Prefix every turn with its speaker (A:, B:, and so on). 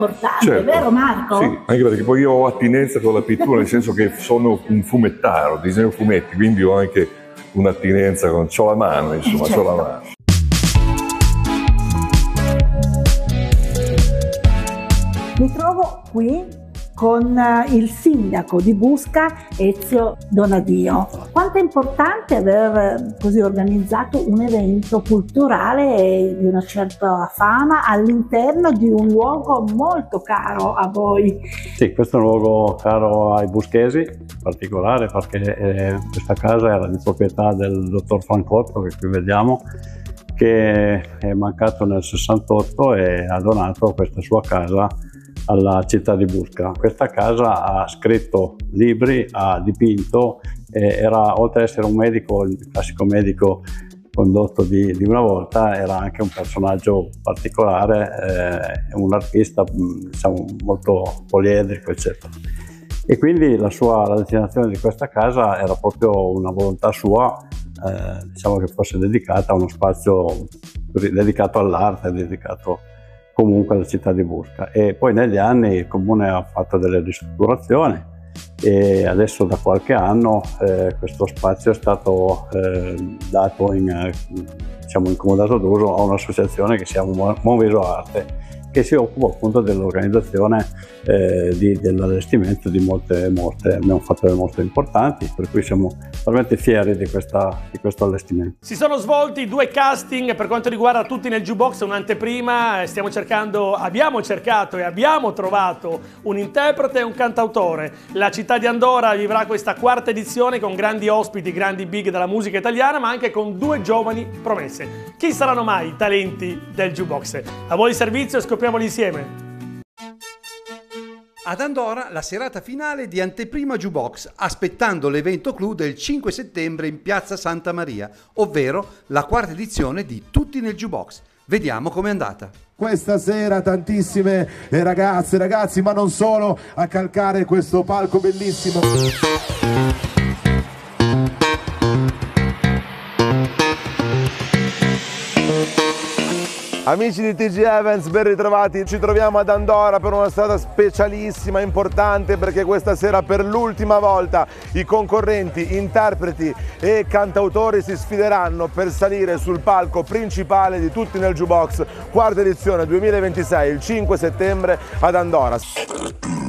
A: importante,
B: Certo.
A: vero Marco?
B: Sì, anche perché poi io ho attinenza con la pittura, nel senso che sono un fumettaro, disegno fumetti, quindi ho anche un'attinenza c'ho la mano, insomma,
A: certo.
B: c'ho la mano.
A: Mi trovo qui con il sindaco di Busca, Ezio Donadio. Quanto è importante aver così organizzato un evento culturale di una certa fama all'interno di un luogo molto caro a voi.
C: Sì, questo è un luogo caro ai buschesi, in particolare perché questa casa era di proprietà del dottor Francotto, che qui vediamo, che è mancato nel 68 e ha donato questa sua casa alla città di Busca. Questa casa ha scritto libri, ha dipinto, era, oltre ad essere un medico, il classico medico condotto di una volta, era anche un personaggio particolare, un artista diciamo, molto poliedrico, eccetera. E quindi la destinazione di questa casa era proprio una volontà sua, diciamo che fosse dedicata a uno spazio dedicato all'arte, dedicato comunque alla città di Busca. E poi negli anni il comune ha fatto delle ristrutturazioni e adesso da qualche anno questo spazio è stato dato in comodato d'uso a un'associazione che si chiama Monviso Arte, che si occupa appunto dell'organizzazione dell'allestimento di molte mostre. Abbiamo fatto delle mostre importanti, per cui siamo veramente fieri di questo allestimento.
D: Si sono svolti 2 casting per quanto riguarda Tutti nel Jukebox, un'anteprima. Abbiamo cercato e abbiamo trovato un interprete e un cantautore. La città di Andora vivrà questa 4ª edizione con grandi ospiti, grandi big della musica italiana, ma anche con 2 giovani promesse. Chi saranno mai i talenti del Jukebox? A voi il servizio e scopriamoli insieme.
E: Ad Andora la serata finale di Anteprima Jukebox, aspettando l'evento clou del 5 settembre in Piazza Santa Maria, ovvero la 4ª edizione di Tutti nel Jukebox. Vediamo com'è andata.
F: Questa sera tantissime ragazze, ragazzi, ma non solo, a calcare questo palco bellissimo.
G: Amici di TG Events, ben ritrovati. Ci troviamo ad Andora per una serata specialissima, importante, perché questa sera per l'ultima volta i concorrenti, interpreti e cantautori si sfideranno per salire sul palco principale di Tutti nel Jukebox, 4ª edizione 2026, il 5 settembre ad Andora.